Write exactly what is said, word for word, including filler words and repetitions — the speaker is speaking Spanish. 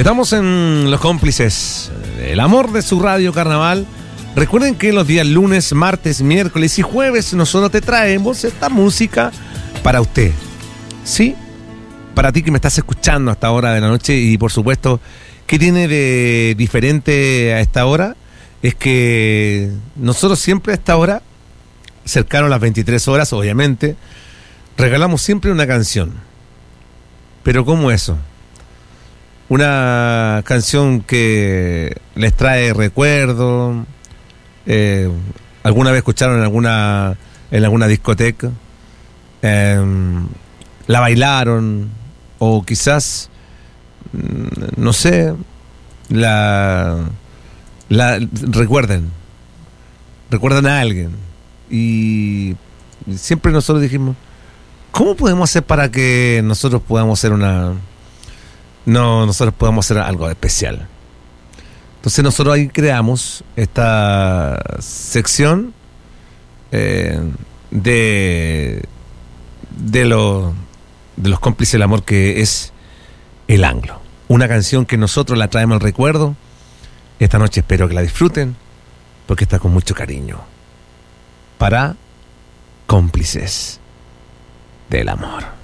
Estamos en Los Cómplices, el amor de su radio Carnaval. Recuerden que los días lunes, martes, miércoles y jueves nosotros te traemos esta música para usted. ¿Sí? Para ti que me estás escuchando a esta hora de la noche. Y por supuesto, ¿qué tiene de diferente a esta hora? Es que nosotros siempre a esta hora, cercano a las veintitrés horas, obviamente, regalamos siempre una canción. Pero ¿cómo eso? Una canción que les trae recuerdo. Eh, alguna vez escucharon en alguna en alguna discoteca, eh, la bailaron, o quizás, no sé, la, la recuerden, recuerdan a alguien. Y siempre nosotros dijimos, ¿cómo podemos hacer para que nosotros podamos hacer una no nosotros podamos hacer algo especial? Entonces nosotros ahí creamos esta sección eh, de de, lo, de los cómplices del amor, que es El Anglo. Una canción que nosotros la traemos al recuerdo. Esta noche espero que la disfruten, porque está con mucho cariño. Para Cómplices del Amor.